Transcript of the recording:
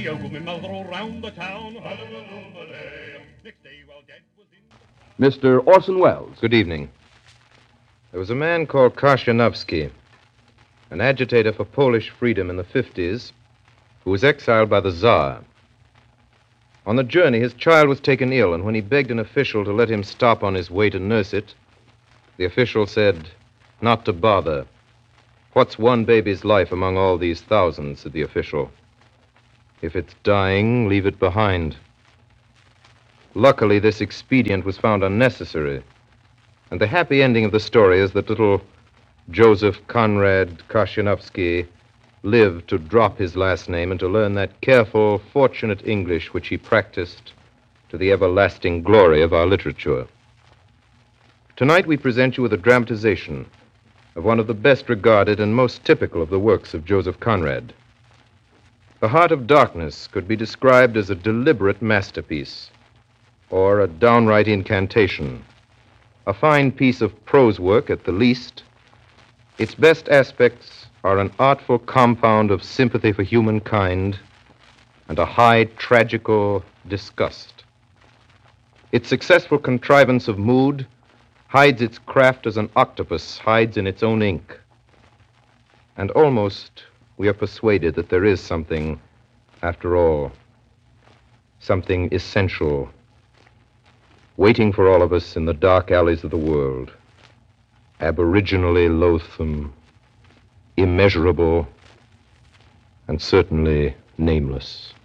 Mr. Orson Welles. Good evening. There was a man called Karshanovsky, an agitator for Polish freedom in the 50s, who was exiled by the Tsar. On the journey, his child was taken ill, and when he begged an official to let him stop on his way to nurse it, the official said, "Not to bother. What's one baby's life among all these thousands?" said the official. "If it's dying, leave it behind." Luckily, this expedient was found unnecessary, and the happy ending of the story is that little Joseph Conrad Karshanovsky lived to drop his last name and to learn that careful, fortunate English which he practiced to the everlasting glory of our literature. Tonight we present you with a dramatization of one of the best regarded and most typical of the works of Joseph Conrad. The Heart of Darkness could be described as a deliberate masterpiece, or a downright incantation, a fine piece of prose work at the least. Its best aspects are an artful compound of sympathy for humankind and a high tragical disgust. Its successful contrivance of mood hides its craft as an octopus hides in its own ink. And almost we are persuaded that there is something, after all, something essential, waiting for all of us in the dark alleys of the world, aboriginally loathsome, immeasurable, and certainly nameless.